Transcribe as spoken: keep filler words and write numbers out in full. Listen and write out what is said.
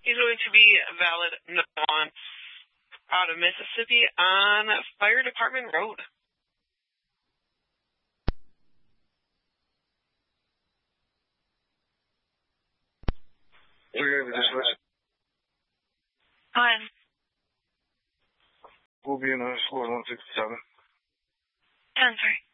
He's going to be valid on out of Mississippi on Fire Department Road. We're going to this way. Hi. We'll be in uh, squad one sixty-seven. ten three.